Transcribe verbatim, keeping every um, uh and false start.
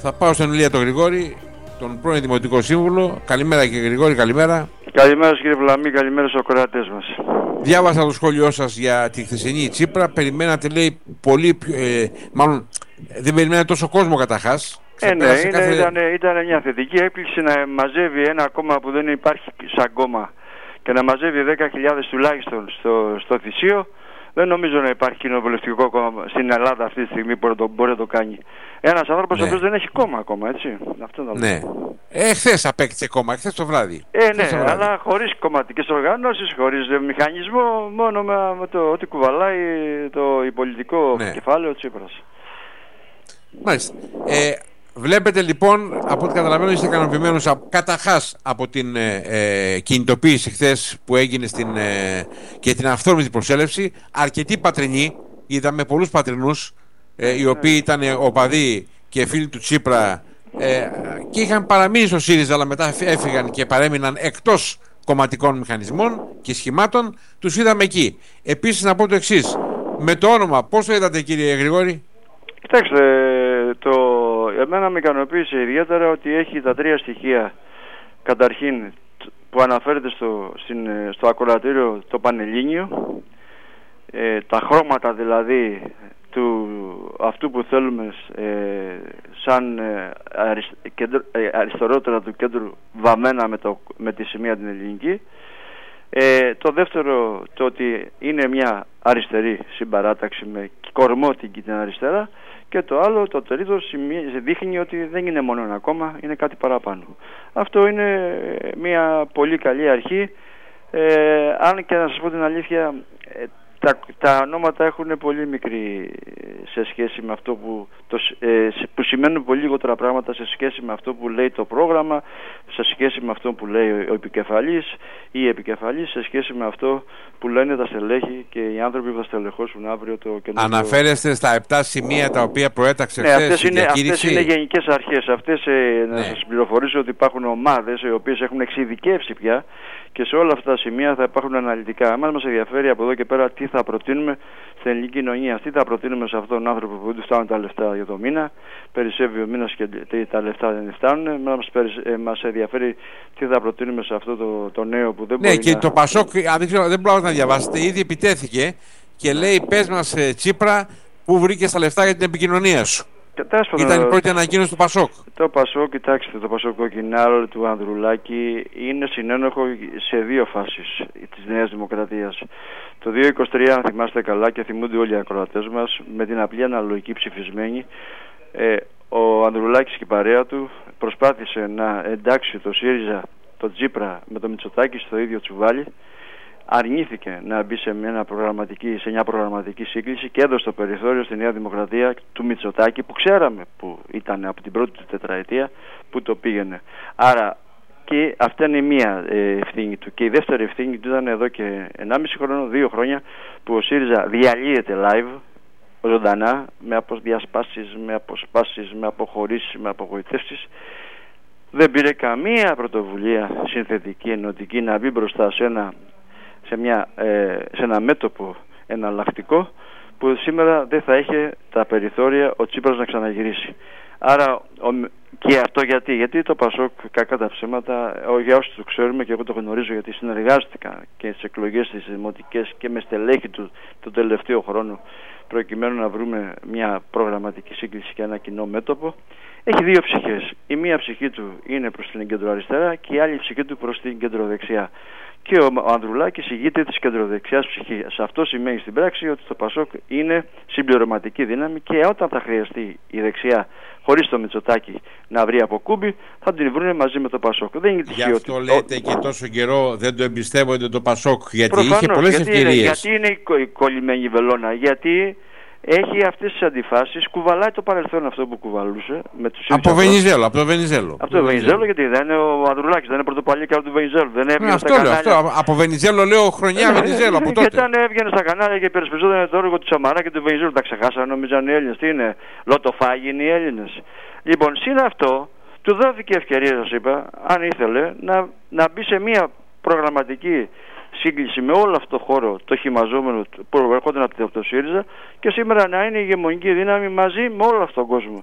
Θα πάω στον Ηλία τον Γρηγόρη, τον πρώην Δημοτικό Σύμβουλο. Καλημέρα κύριε Γρηγόρη, καλημέρα. Καλημέρα κύριε Βλαμή, καλημέρα στους ακροατές μας. Διάβασα το σχόλιο σας για τη χθεσινή Τσίπρα. Περιμένατε, λέει, πολύ πιο, ε, μάλλον δεν περιμένατε τόσο κόσμο καταρχάς. Ε, ναι, είναι, κάθε... ήταν, ήταν μια θετική έκπληξη να μαζεύει ένα κόμμα που δεν υπάρχει σαν κόμμα και να μαζεύει δέκα χιλιάδες τουλάχιστον στο, στο Θησίο. Δεν νομίζω να υπάρχει κοινοβουλευτικό κόμμα στην Ελλάδα αυτή τη στιγμή που το, μπορεί να το κάνει. Ένας άνθρωπος ναι. ο οποίος δεν έχει κόμμα ακόμα, έτσι. Αυτό να ναι. Ε, χθες απέκτησε κόμμα, χθες το βράδυ. Ε, ναι, το βράδυ. Αλλά χωρίς κομματικές οργανώσεις, χωρίς μηχανισμό, μόνο με, με το ότι κουβαλάει το η πολιτικό ναι. κεφάλαιο Τσίπρας. Μάλιστα. Ε, Βλέπετε λοιπόν, από ό,τι καταλαβαίνω, είστε ικανοποιημένος καταρχάς από την ε, ε, κινητοποίηση χθες που έγινε στην, ε, και την αυθόρμητη προσέλευση. Αρκετοί πατρινοί, είδαμε πολλούς πατρινούς, ε, οι οποίοι ήταν οπαδοί και φίλοι του Τσίπρα ε, και είχαν παραμείνει στο ΣΥΡΙΖΑ, αλλά μετά έφυγαν και παρέμειναν εκτός κομματικών μηχανισμών και σχημάτων. Τους είδαμε εκεί. Επίσης να πω το εξής, με το όνομα, πώς το είδατε κύριε Γρηγόρη? Κοιτάξτε, το... εμένα με ικανοποίησε ιδιαίτερα ότι έχει τα τρία στοιχεία. Καταρχήν που αναφέρεται στο, στην, στο ακροατήριο το Πανελλήνιο, ε, τα χρώματα δηλαδή του, αυτού που θέλουμε ε, σαν ε, αρισ, κέντρο, ε, αριστερότερα του κέντρου βαμμένα με, το, με τη σημαία την ελληνική. Ε, το δεύτερο, το ότι είναι μια αριστερή συμπαράταξη με κορμό την αριστερά. Και το άλλο, το τρίτο, δείχνει ότι δεν είναι μόνο ένα κόμμα, είναι κάτι παραπάνω. Αυτό είναι μια πολύ καλή αρχή. Ε, αν και να σας πω την αλήθεια, ε, τα, τα ονόματα έχουν πολύ μικρή σε σχέση με αυτό που, το, ε, που σημαίνουν πολύ λιγότερα πράγματα σε σχέση με αυτό που λέει το πρόγραμμα, σε σχέση με αυτό που λέει ο επικεφαλής ή η επικεφαλής, σε σχέση με αυτό που λένε τα στελέχη και οι άνθρωποι που θα στελεχώσουν αύριο το καινούργιο. Αναφέρεστε στα επτά σημεία τα οποία προέταξε ναι, χθες αυτές η είναι, διακήρυξη. Αυτές είναι γενικές αρχές. Αυτές, ε, ναι. να σας πληροφορήσω ότι υπάρχουν ομάδες οι οποίες έχουν εξειδικεύσει πια και σε όλα αυτά τα σημεία θα υπάρχουν αναλυτικά. Εμάς μας ενδιαφέρει από εδώ και πέρα τι θα προτείνουμε στην ελληνική κοινωνία. Τι θα προτείνουμε σε αυτόν τον άνθρωπο που δεν φτάνουν τα λεφτά για το μήνα, περισσεύει ο μήνας και τα λεφτά δεν φτάνουν. Μας, ε, μας ενδιαφέρει τι θα προτείνουμε σε αυτό το, το νέο που δεν ναι, μπορεί και να... το Πασόκ, δεν, ξέρω, δεν μπορώ να διαβάσετε, ήδη επιτέθηκε και λέει πες μας ε, Τσίπρα που βρήκες τα λεφτά για την επικοινωνία σου. Κατάσπατα, ήταν η πρώτη ανακοίνωση του Πασόκ. Το Πασόκ, κοιτάξτε, το Πασόκ Κοκκινάλ του Ανδρουλάκη είναι συνένοχο σε δύο φάσεις της Νέας Δημοκρατίας. Το δύο χιλιάδες είκοσι τρία, αν θυμάστε καλά και θυμούνται όλοι οι ακροατές μας, με την απλή αναλογική ψηφισμένη, ε, ο Ανδρουλάκης και η παρέα του προσπάθησε να εντάξει το ΣΥΡΙΖΑ, το Τσίπρα με το Μητσοτάκη στο ίδιο τσουβάλι. Αρνήθηκε να μπει σε μια προγραμματική, σε μια προγραμματική σύγκληση και έδωσε το περιθώριο στη Νέα Δημοκρατία του Μητσοτάκη που ξέραμε που ήταν από την πρώτη του τετραετία που το πήγαινε. Άρα και αυτή είναι η μία ευθύνη του. Και η δεύτερη ευθύνη του ήταν εδώ και ενάμιση χρόνο, δύο χρόνια που ο ΣΥΡΙΖΑ διαλύεται live, ζωντανά, με διασπάσεις, με αποσπάσεις, με αποχωρήσεις, με απογοητεύσεις. Δεν πήρε καμία πρωτοβουλία συνθετική, ενωτική να μπει μπροστά σε ένα Σε, μια, ε, σε ένα μέτωπο εναλλακτικό που σήμερα δεν θα είχε τα περιθώρια ο Τσίπρας να ξαναγυρίσει. Άρα ο, και αυτό γιατί, γιατί το Πασόκ κακά τα ψέματα, ο, για όσους το ξέρουμε και εγώ το γνωρίζω γιατί συνεργάστηκα και στις εκλογές τις δημοτικές και με στελέχη του τον τελευταίο χρόνο προκειμένου να βρούμε μια προγραμματική σύγκληση και ένα κοινό μέτωπο. Έχει δύο ψυχές. Η μία ψυχή του είναι προς την κεντροαριστερά και η άλλη ψυχή του προς την κεντροδεξιά. Και ο Ανδρουλάκης ηγείται της κεντροδεξιάς ψυχής. Αυτό σημαίνει στην πράξη ότι το Πασόκ είναι συμπληρωματική δύναμη και όταν θα χρειαστεί η δεξιά χωρίς το Μητσοτάκη να βρει από κούμπι, θα την βρουν μαζί με το Πασόκ. Δεν είναι γι' αυτό ότι... λέτε και τόσο καιρό δεν το εμπιστεύονται το Πασόκ, γιατί προφανώς, είχε πολλές γιατί ευκαιρίες. Είναι, γιατί είναι η κολλημένη βελόνα, γιατί έχει αυτές τις αντιφάσεις, κουβαλάει το παρελθόν αυτό που κουβαλούσε με τους από Βενιζέλο, από το Βενιζέλο. Από το Βενιζέλο, γιατί δεν είναι ο Ανδρουλάκης, δεν είναι πρωτοπαλίκα του Βενιζέλου. Δεν έβγαινε ναι, στα αυτό κανάλια. λέω, αυτό, από Βενιζέλο λέω χρονιά Βενιζέλο από τότε. Και όταν έβγαινε στα κανάλια και υπερασπιζόταν το όργο του Σαμαρά και του Βενιζέλου, τα ξεχάσανε, νομίζαν οι Έλληνες. Τι είναι, λοτοφάγοι είναι οι Έλληνες. Λοιπόν, συν αυτό, του δόθηκε ευκαιρία, σας είπα, αν ήθελε, να, να μπει σε μια προγραμματική σύγκληση με όλο αυτό το χώρο το χυμαζόμενο που προερχόταν από το ΣΥΡΙΖΑ και σήμερα να είναι η ηγεμονική δύναμη μαζί με όλο αυτόν τον κόσμο.